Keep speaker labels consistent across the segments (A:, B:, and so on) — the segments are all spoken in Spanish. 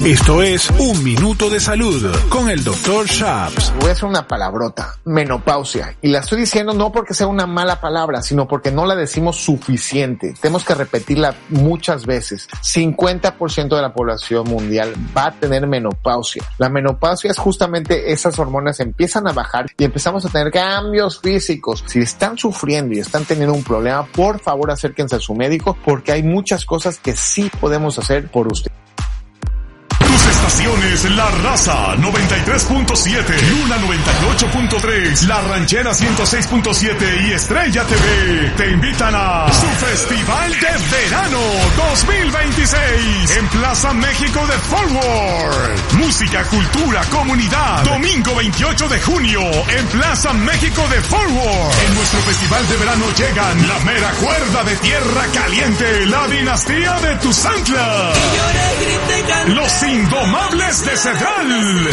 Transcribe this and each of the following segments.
A: Esto es Un Minuto de Salud con el Dr. Shaps.
B: Voy a hacer una palabrota, menopausia. Y la estoy diciendo no porque sea una mala palabra, sino porque no la decimos suficiente. Tenemos que repetirla muchas veces. 50% de la población mundial va a tener menopausia. La menopausia es justamente esas hormonas empiezan a bajar y empezamos a tener cambios físicos. Si están sufriendo y están teniendo un problema, por favor acérquense a su médico porque hay muchas cosas que sí podemos hacer por usted.
C: Estaciones La Raza 93.7, Luna 98.3, La Ranchera 106.7 y Estrella TV te invitan a su Festival de Verano 2026 en Plaza México de Fort Worth. Música, cultura, comunidad. Domingo 28 de junio en Plaza México de Fort Worth. En nuestro Festival de Verano llegan la mera cuerda de Tierra Caliente, la dinastía de Tuzantla, los Indomables de Cedral,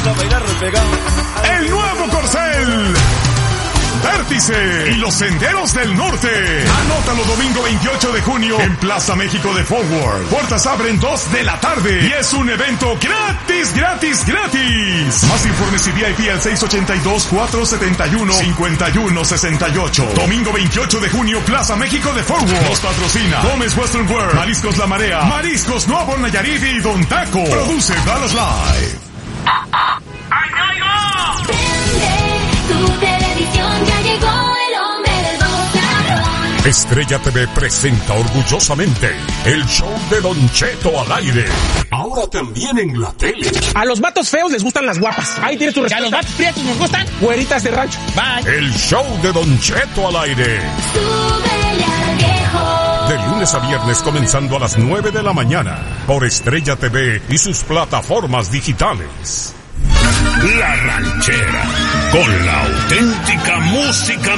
C: el Nuevo Corcel, Vértice y los Senderos del Norte. Anótalo domingo 28 de junio en Plaza México de Fort Worth. Puertas abren 2 de la tarde y es un evento gratis, gratis, gratis. Más informes y VIP al 682-471-5168. Domingo 28 de junio, Plaza México de Fort Worth. Nos patrocina Gómez Western Wear, Mariscos La Marea, Mariscos Nuevo Nayarit y Don Taco. Produce Dallas Live.
D: Tu televisión, ya llegó el hombre del bozarrón.
C: Estrella TV presenta orgullosamente el show de Don Cheto al aire. Ahora también en la tele.
E: A los vatos feos les gustan las guapas. Ahí tienes tu respuesta. ¿A los vatos prietos nos gustan? Güeritas de rancho. Bye.
C: El show de Don Cheto al aire.
D: Súbele al viejo.
C: De lunes a viernes comenzando a las 9 de la mañana. Por Estrella TV y sus plataformas digitales. La Ranchera, con la auténtica música